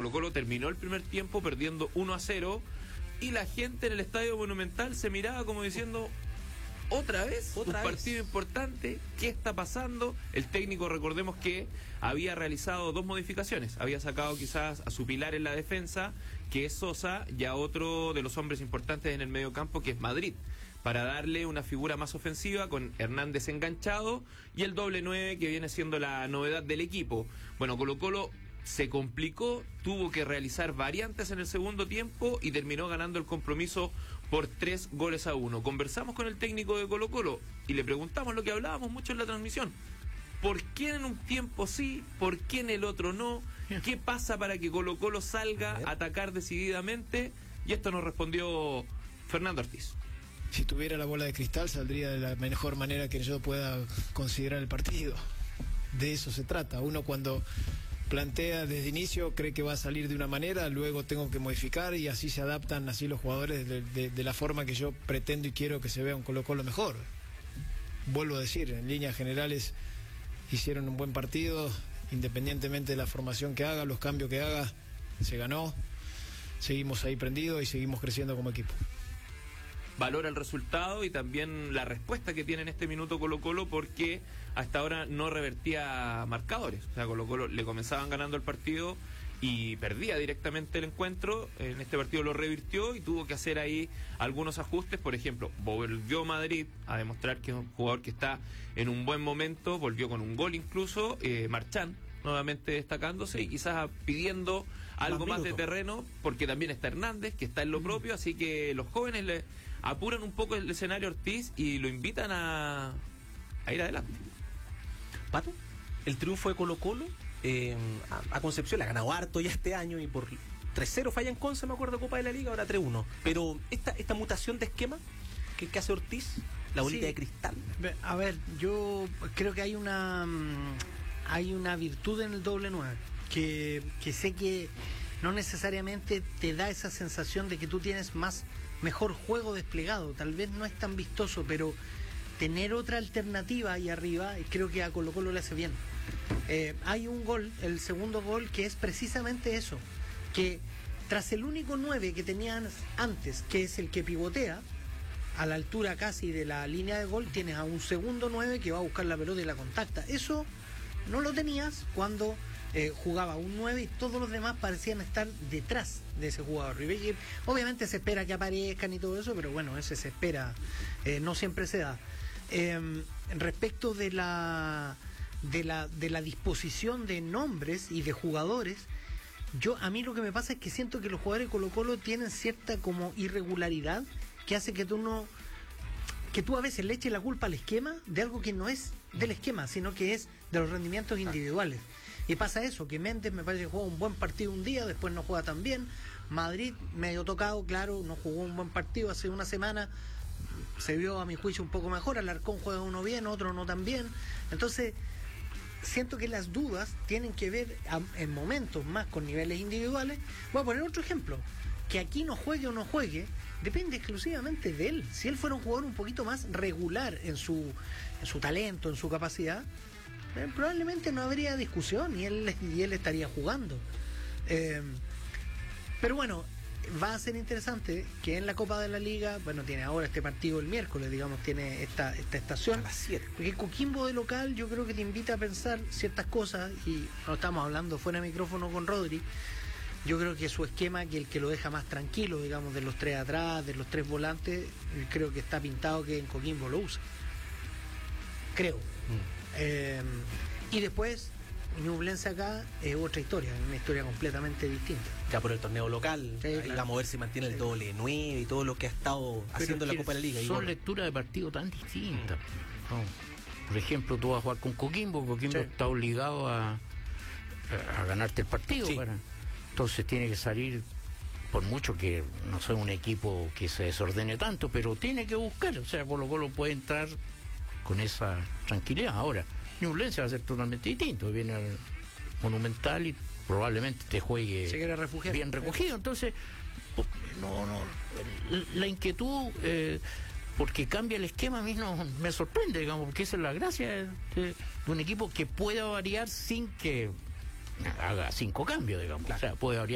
Colo-Colo terminó el primer tiempo perdiendo 1-0 y la gente en el Estadio Monumental se miraba como diciendo: ¿Otra vez? Un partido importante, ¿qué está pasando? El técnico, recordemos que había realizado 2 modificaciones. Había sacado quizás a su pilar en la defensa, que es Sosa, y a otro de los hombres importantes en el mediocampo, que es Madrid, para darle una figura más ofensiva con Hernández enganchado y el doble 9, que viene siendo la novedad del equipo. Bueno, Colo-Colo se complicó, tuvo que realizar variantes en el segundo tiempo y terminó ganando el compromiso por 3-1. Conversamos con el técnico de Colo-Colo y le preguntamos lo que hablábamos mucho en la transmisión: ¿por qué en un tiempo sí? ¿Por qué en el otro no? ¿Qué pasa para que Colo-Colo salga a atacar decididamente? Y esto nos respondió Fernando Ortiz. Si tuviera la bola de cristal, saldría de la mejor manera que yo pueda considerar el partido. De eso se trata. Uno, cuando plantea desde inicio, cree que va a salir de una manera, luego tengo que modificar, y así se adaptan así los jugadores de la forma que yo pretendo y quiero que se vea un Colo-Colo mejor. Vuelvo a decir, en líneas generales hicieron un buen partido, independientemente de la formación que haga, los cambios que haga, se ganó, seguimos ahí prendidos y seguimos creciendo como equipo. Valora el resultado y también la respuesta que tiene en este minuto Colo-Colo, porque hasta ahora no revertía marcadores. O sea, Colo-Colo le comenzaban ganando el partido y perdía directamente el encuentro. En este partido lo revirtió y tuvo que hacer ahí algunos ajustes. Por ejemplo, volvió Madrid a demostrar que es un jugador que está en un buen momento, volvió con un gol incluso, Marchán nuevamente destacándose y quizás pidiendo algo más de terreno, porque también está Hernández, que está en lo propio, así que los jóvenes le apuran un poco el escenario Ortiz y lo invitan a ir adelante. Pato, el triunfo de Colo-Colo a Concepción le ha ganado harto ya este año, y por 3-0 falla en Conce, me acuerdo, Copa de la Liga, ahora 3-1. Pero esta mutación de esquema que hace Ortiz, la bolita de cristal. A ver, yo creo que hay una virtud en el doble 9 que sé que no necesariamente te da esa sensación de que tú tienes mejor juego desplegado. Tal vez no es tan vistoso, pero tener otra alternativa ahí arriba creo que a Colo-Colo le hace bien. Hay un gol, el segundo gol, que es precisamente eso, que tras el único 9 que tenían antes, que es el que pivotea a la altura casi de la línea de gol, tienes a un segundo 9 que va a buscar la pelota y la contacta. Eso no lo tenías cuando jugaba un 9 y todos los demás parecían estar detrás de ese jugador. Y obviamente se espera que aparezcan y todo eso, pero bueno, ese se espera, no siempre se da. Respecto de la disposición de nombres y de jugadores, a mí lo que me pasa es que siento que los jugadores de Colo-Colo tienen cierta como irregularidad que hace que tú a veces le eches la culpa al esquema de algo que no es del esquema, sino que es de los rendimientos individuales. Y pasa eso, que Méndez me parece que juega un buen partido un día, después no juega tan bien. Madrid, medio tocado, claro, no jugó un buen partido hace una semana, se vio a mi juicio un poco mejor. Alarcón juega uno bien, otro no tan bien. Entonces, siento que las dudas tienen que ver en momentos más con niveles individuales. Voy a poner otro ejemplo. Que aquí no juegue o no juegue depende exclusivamente de él. Si él fuera un jugador un poquito más regular en su talento, en su capacidad, probablemente no habría discusión y él estaría jugando. Pero bueno, va a ser interesante que en la Copa de la Liga, bueno, tiene ahora este partido el miércoles, digamos, tiene esta estación. A las 7. Porque Coquimbo de local yo creo que te invita a pensar ciertas cosas, y no estamos hablando fuera de micrófono con Rodri. Yo creo que su esquema, que el que lo deja más tranquilo, digamos, de los 3 atrás, de los 3 volantes, creo que está pintado que en Coquimbo lo usa. Creo. Y después, Ñublense acá es otra historia, una historia completamente distinta. Ya por el torneo local, sí, claro. Vamos a ver si mantiene el doble 9 y todo lo que ha estado haciendo en la Copa de la Liga. Son lecturas de partido tan distintas. No. Por ejemplo, tú vas a jugar con Coquimbo está obligado a ganarte el partido. Sí. Entonces tiene que salir, por mucho que no sea un equipo que se desordene tanto, pero tiene que buscar. O sea, Colo-Colo puede entrar con esa tranquilidad. Ahora, Ñublense va a ser totalmente distinto. Viene al Monumental y probablemente te juegue bien recogido. Entonces, la inquietud, porque cambia el esquema, a mí no me sorprende, digamos, porque esa es la gracia de un equipo que pueda variar sin que haga 5 cambios, digamos. Claro. O sea, puede variar